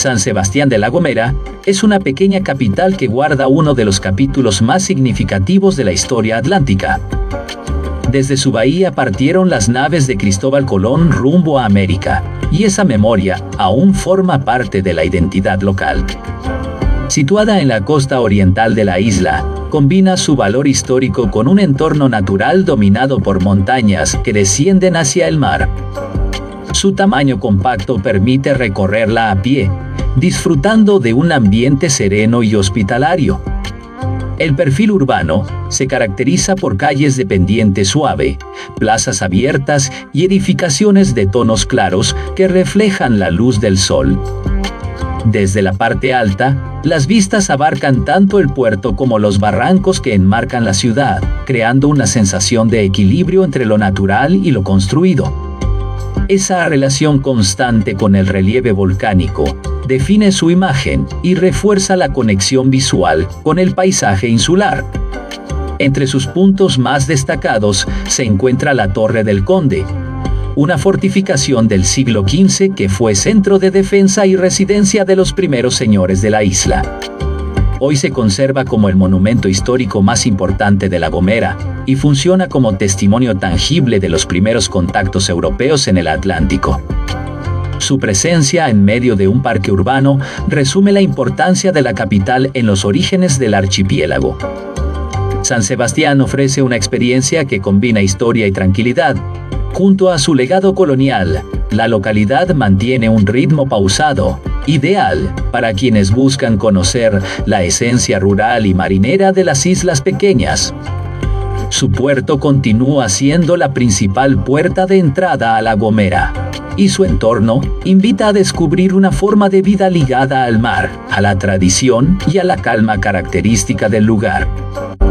San Sebastián de La Gomera es una pequeña capital que guarda uno de los capítulos más significativos de la historia atlántica. Desde su bahía partieron las naves de Cristóbal Colón rumbo a América, y esa memoria aún forma parte de la identidad local. Situada en la costa oriental de la isla, combina su valor histórico con un entorno natural dominado por montañas que descienden hacia el mar. Su tamaño compacto permite recorrerla a pie, disfrutando de un ambiente sereno y hospitalario. El perfil urbano se caracteriza por calles de pendiente suave, plazas abiertas y edificaciones de tonos claros que reflejan la luz del sol. Desde la parte alta, las vistas abarcan tanto el puerto como los barrancos que enmarcan la ciudad, creando una sensación de equilibrio entre lo natural y lo construido. Esa relación constante con el relieve volcánico define su imagen y refuerza la conexión visual con el paisaje insular. Entre sus puntos más destacados se encuentra la Torre del Conde, una fortificación del siglo XV que fue centro de defensa y residencia de los primeros señores de la isla. Hoy se conserva como el monumento histórico más importante de La Gomera y funciona como testimonio tangible de los primeros contactos europeos en el Atlántico. Su presencia en medio de un parque urbano resume la importancia de la capital en los orígenes del archipiélago. San Sebastián ofrece una experiencia que combina historia y tranquilidad. Junto a su legado colonial, la localidad mantiene un ritmo pausado, ideal para quienes buscan conocer la esencia rural y marinera de las islas pequeñas. Su puerto continúa siendo la principal puerta de entrada a La Gomera, y su entorno invita a descubrir una forma de vida ligada al mar, a la tradición y a la calma característica del lugar.